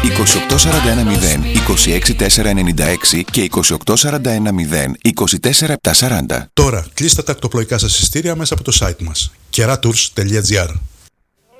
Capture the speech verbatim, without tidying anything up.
είκοσι οκτώ σαράντα ένα μηδέν είκοσι έξι τετρακόσια ενενήντα έξι και είκοσι οκτώ σαράντα ένα μηδέν είκοσι τέσσερα επτακόσια σαράντα. Τώρα κλείστε τα ακτοπλοϊκά σας εισιτήρια μέσα από το site μας κερatours τελεία gr.